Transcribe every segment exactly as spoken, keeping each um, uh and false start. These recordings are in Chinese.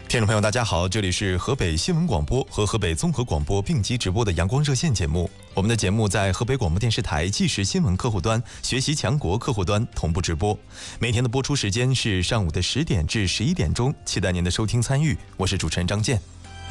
听众朋友，大家好，这里是河北新闻广播和河北综合广播并机直播的阳光热线节目。我们的节目在河北广播电视台纪实新闻客户端、学习强国客户端同步直播。每天的播出时间是上午的十点至十一点钟，期待您的收听参与。我是主持人张健。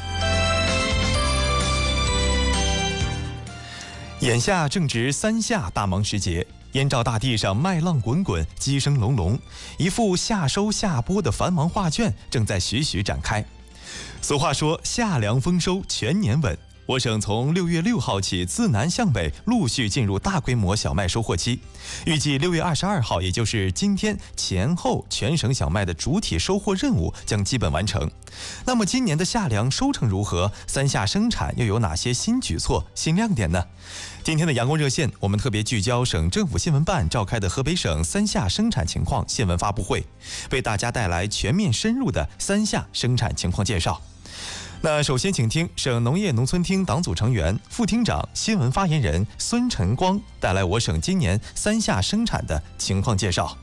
眼下正值三夏大忙时节，燕赵大地上麦浪滚滚，鸡声隆隆，一幅夏收夏播的繁忙画卷正在徐徐展开。俗话说，夏粮丰收全年稳。我省从六月六号起，自南向北陆续进入大规模小麦收获期，预计六月二十二号，也就是今天前后，全省小麦的主体收获任务将基本完成。那么今年的夏粮收成如何？三夏生产又有哪些新举措、新亮点呢？今天的阳光热线，我们特别聚焦省政府新闻办召开的河北省三夏生产情况新闻发布会，为大家带来全面深入的三夏生产情况介绍。那首先请听省农业农村厅党组成员、副厅长、新闻发言人孙晨光带来我省今年三夏生产的情况介绍。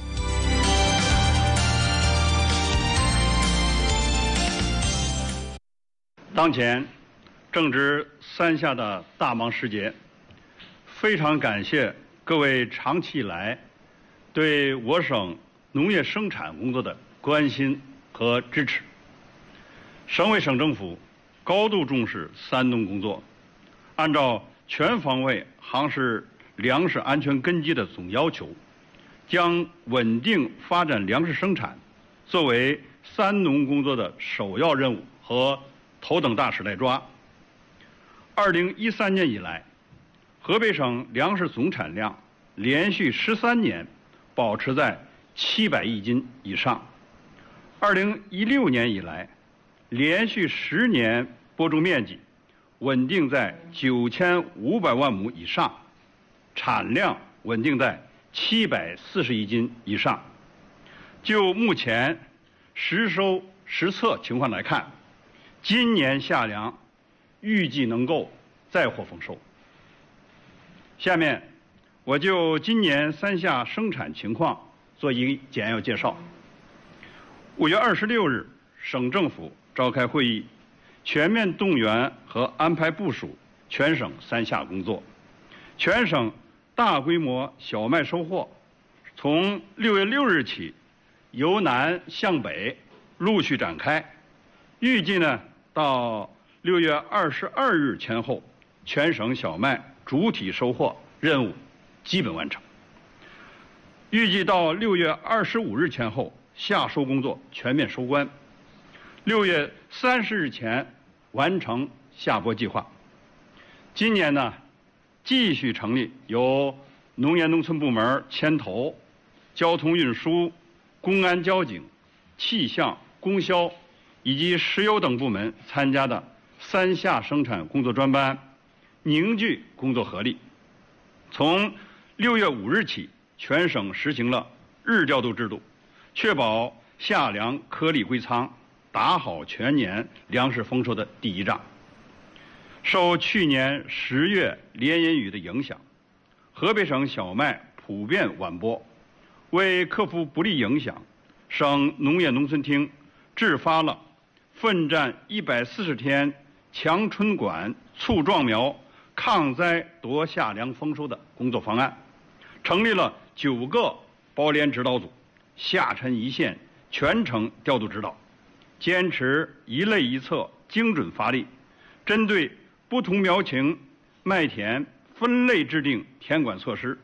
当前正值三夏的大忙时节，非常感谢各位长期以来对我省农业生产工作的关心和支持。省委省政府高度重视三农工作，按照全方位夯实粮食安全根基的总要求，将稳定发展粮食生产作为三农工作的首要任务和头等大事来抓。二零一三年以来，河北省粮食总产量连续十三年保持在七百亿斤以上。二零一六年以来，连续十年播种面积稳定在九千五百万亩以上，产量稳定在七百四十亿斤以上。就目前实收实测情况来看，今年夏粮预计能够再获丰收。下面我就今年三夏生产情况做一简要介绍。五月二十六日，省政府召开会议，全面动员和安排部署全省三夏工作。全省大规模小麦收获从六月六日起由南向北陆续展开，预计呢到六月二十二日前后，全省小麦主体收获任务基本完成。预计到六月二十五日前后，夏收工作全面收官。六月三十日前完成夏播计划。今年呢，继续成立由农业农村部门牵头，交通运输、公安交警、气象、供销以及石油等部门参加的三夏生产工作专班，凝聚工作合力。从六月五日起，全省实行了日调度制度，确保夏粮颗粒归仓，打好全年粮食丰收的第一仗。受去年十月连阴雨的影响，河北省小麦普遍晚播。为克服不利影响，省农业农村厅制发了奋战一百四十天强春管促壮苗抗灾夺夏粮丰收的工作方案，成立了九个包联指导组，下沉一线，全程调度指导，坚持一类一策，精准发力，针对不同苗情、麦田分类制定田管措施，